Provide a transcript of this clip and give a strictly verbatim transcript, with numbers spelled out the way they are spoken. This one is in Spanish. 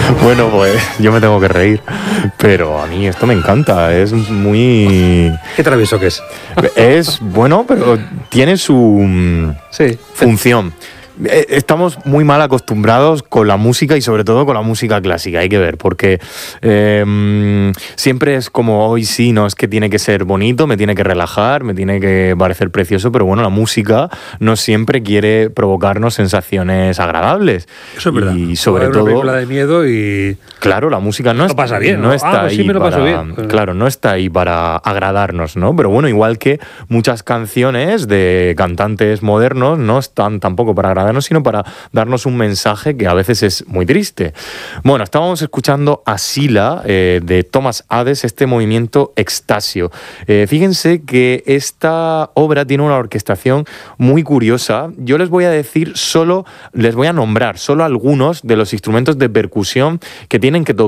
Bueno, pues yo me tengo que reír, pero a mí esto me encanta, es muy... ¿Qué travieso que es? Es bueno, pero tiene su sí. función. Estamos muy mal acostumbrados con la música y sobre todo con la música clásica, hay que ver, porque eh, siempre es como hoy sí, no es que tiene que ser bonito, me tiene que relajar, me tiene que parecer precioso, pero bueno, la música no siempre quiere provocarnos sensaciones agradables. Eso es verdad. Y sobre todo... una película de miedo y... Claro, la música no, no es, pasa bien, no, ¿no? está ah, pues ahí sí me lo para, paso bien. claro, no está ahí para agradarnos, ¿no? Pero bueno, igual que muchas canciones de cantantes modernos no están tampoco para agradarnos, sino para darnos un mensaje que a veces es muy triste. Bueno, estábamos escuchando a Sila eh, de Thomas Hades, este movimiento Extasio. Eh, fíjense que esta obra tiene una orquestación muy curiosa. Yo les voy a decir solo, les voy a nombrar solo algunos de los instrumentos de percusión que tienen que tocar